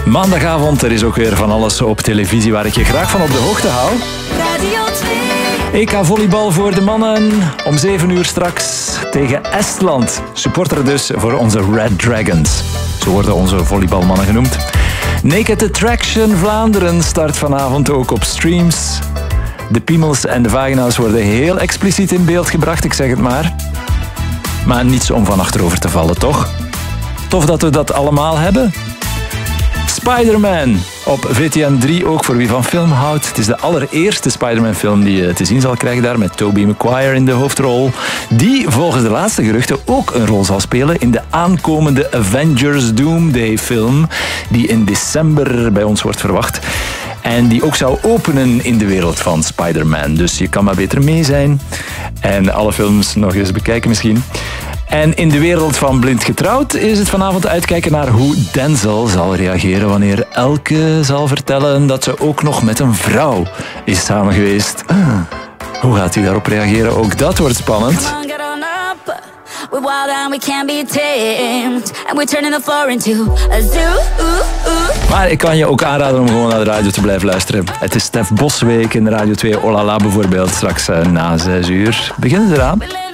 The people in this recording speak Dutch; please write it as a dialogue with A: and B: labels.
A: Maandagavond, er is ook weer van alles op televisie waar ik je graag van op de hoogte hou.
B: Radio 2.
A: EK volleybal voor de mannen om 7 uur straks tegen Estland. Supporter dus voor onze Red Dragons. Zo worden onze volleybalmannen genoemd. Naked Attraction Vlaanderen start vanavond ook op streams. De piemels en de vagina's worden heel expliciet in beeld gebracht, ik zeg het maar. Maar niets om van achterover te vallen, toch? Tof dat we dat allemaal hebben. Spider-Man op VTM 3, ook voor wie van film houdt. Het is de allereerste Spider-Man-film die je te zien zal krijgen daar, met Tobey Maguire in de hoofdrol. Die volgens de laatste geruchten ook een rol zal spelen in de aankomende Avengers Doomsday-film, die in december bij ons wordt verwacht. En die ook zou openen in de wereld van Spider-Man. Dus je kan maar beter mee zijn. En alle films nog eens bekijken misschien. En in de wereld van Blind Getrouwd is het vanavond uitkijken naar hoe Denzel zal reageren wanneer Elke zal vertellen dat ze ook nog met een vrouw is samen geweest. Hoe gaat hij daarop reageren? Ook dat wordt spannend.
B: We're wild and we can't be tamed. And we're turning the floor into a zoo.
A: Maar ik kan je ook aanraden om gewoon naar de radio te blijven luisteren. Het is Stef Bosweek in de Radio 2 Olala bijvoorbeeld. Straks na 6 uur beginnen ze eraan.